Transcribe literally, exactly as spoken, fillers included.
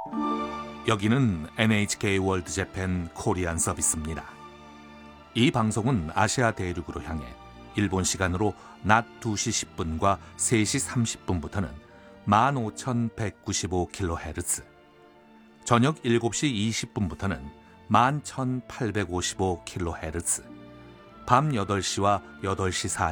여기는 엔에이치케이 월드 재팬 코리안 서비스입니다. 이 방송은 아시아 대륙으로 향해 일본 시간으로 낮 두 시 십 분과 세 시 삼십 분부터는 만 오천백구십오 킬로헤르츠, 저녁 일곱 시 이십 분부터는 만 천팔백오십오 킬로헤르츠, 밤 여덟 시와 여덟 시